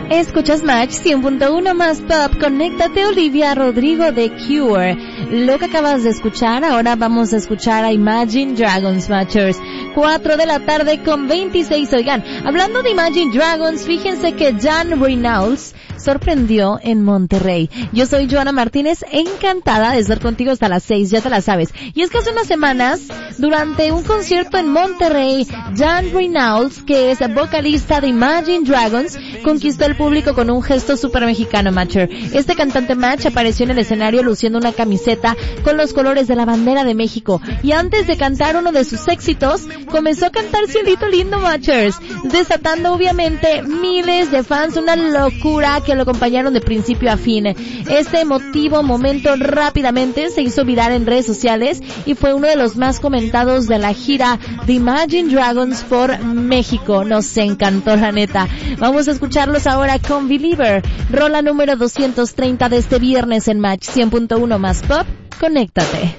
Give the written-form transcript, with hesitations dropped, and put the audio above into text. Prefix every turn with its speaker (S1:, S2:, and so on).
S1: Escuchas Match 100.1 más Pop. Conéctate, Olivia Rodrigo de Cure. Lo que acabas de escuchar, ahora vamos a escuchar a Imagine Dragons, Matchers. 4 de la tarde con 26. Oigan, hablando de Imagine Dragons, fíjense que Jan Reynolds sorprendió en Monterrey. Yo soy Joana Martínez, encantada de estar contigo hasta las 6, ya te la sabes. Y es que hace unas semanas, durante un concierto en Monterrey, Jan Reynolds, que es vocalista de Imagine Dragons, conquistó el público con un gesto súper mexicano, Matcher. Este cantante Match apareció en el escenario luciendo una camiseta con los colores de la bandera de México. Y antes de cantar uno de sus éxitos, comenzó a cantar Cielito Lindo, Matchers, desatando obviamente miles de fans, una locura que lo acompañaron de principio a fin. Este emotivo momento rápidamente se hizo viral en redes sociales y fue uno de los más comentados de la gira de Imagine Dragons por México. Nos encantó, la neta. Vamos a escucharlos ahora con Believer, rola número 230 de este viernes en Match 100.1 más Pop. Conéctate.